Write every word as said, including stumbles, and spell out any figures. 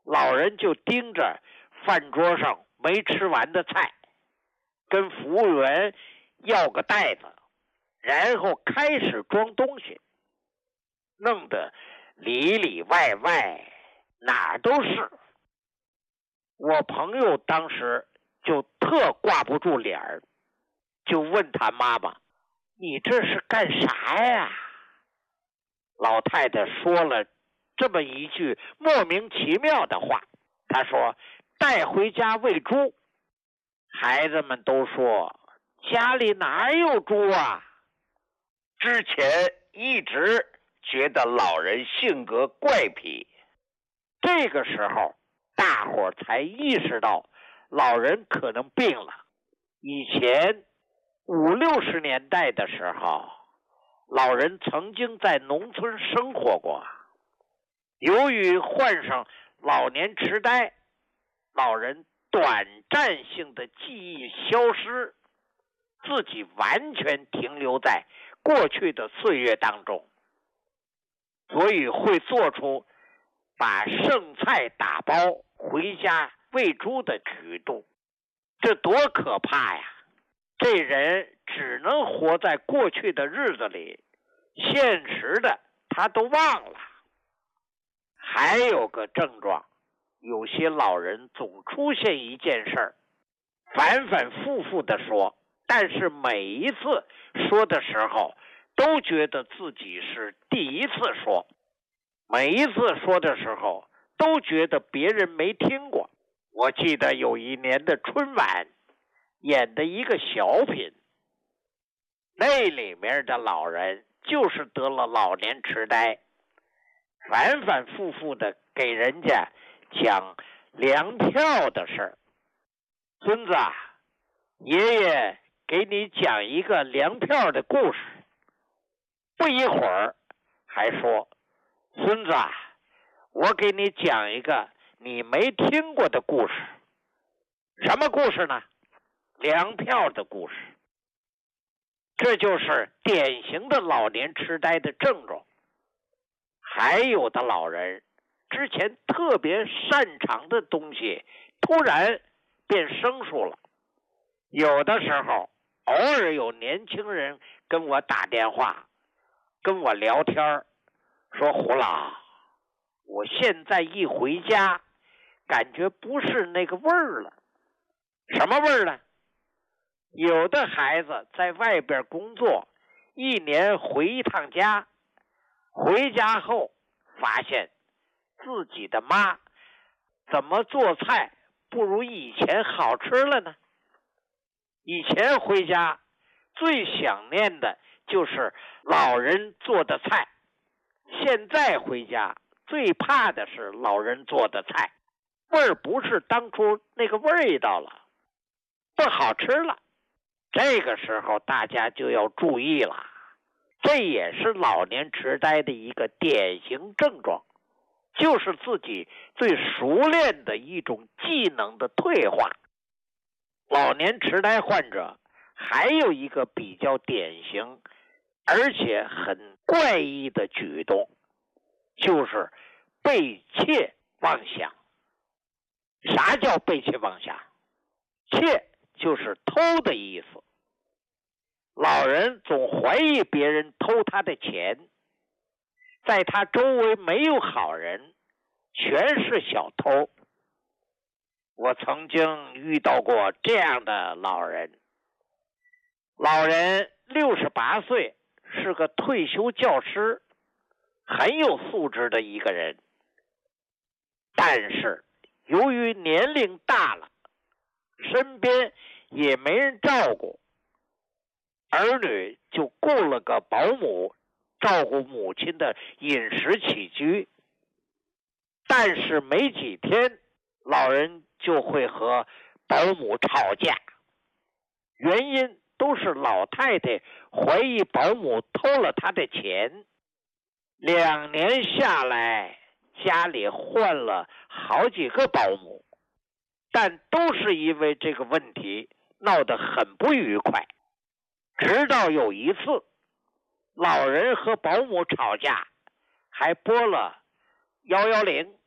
老人就盯着饭桌上没吃完的菜，跟服务员要个袋子，然后开始装东西，弄得里里外外哪儿都是。我朋友当时就特挂不住脸儿，就问他妈妈：“你这是干啥呀？”老太太说了这么一句莫名其妙的话，她说：“带回家喂猪。”孩子们都说：“家里哪有猪啊？” 之前一直觉得老人性格怪癖， 这个时候大伙才意识到老人可能病了。以前五六十年代的时候，老人曾经在农村生活过，由于患上老年痴呆，老人短暂性的记忆消失，自己完全停留在过去的岁月当中，所以会做出把剩菜打包回家喂猪的举动。这多可怕呀！这人只能活在过去的日子里，现实的他都忘了。还有个症状，有些老人总出现一件事儿，反反复复的说，但是每一次说的时候都觉得自己是第一次说，每一次说的时候都觉得别人没听过。我记得有一年的春晚演的一个小品，那里面的老人就是得了老年痴呆，反反复复的给人家讲粮票的事儿。孙子啊，爷爷给你讲一个粮票的故事。不一会儿还说，孙子啊，我给你讲一个你没听过的故事。什么故事呢？粮票的故事。这就是典型的老年痴呆的症状。还有的老人之前特别擅长的东西突然变生疏了。有的时候偶尔有年轻人跟我打电话跟我聊天，说胡老，我现在一回家感觉不是那个味儿了。什么味儿呢？有的孩子在外边工作，一年回一趟家，回家后发现自己的妈怎么做菜不如以前好吃了呢？以前回家最想念的就是老人做的菜，现在回家最怕的是老人做的菜，味儿不是当初那个味道了，不好吃了。这个时候大家就要注意了，这也是老年痴呆的一个典型症状，就是自己最熟练的一种技能的退化。老年痴呆患者还有一个比较典型而且很怪异的举动，就是背窃妄想。啥叫背窃妄想？窃就是偷的意思。老人总怀疑别人偷他的钱，在他周围没有好人，全是小偷。我曾经遇到过这样的老人，老人六十八岁，是个退休教师，很有素质的一个人。但是由于年龄大了，身边也没人照顾，儿女就雇了个保姆照顾母亲的饮食起居。但是没几天，老人就会和保姆吵架，原因都是老太太怀疑保姆偷了她的钱。两年下来，家里换了好几个保姆，但都是因为这个问题闹得很不愉快。直到有一次，老人和保姆吵架，还拨了一一零，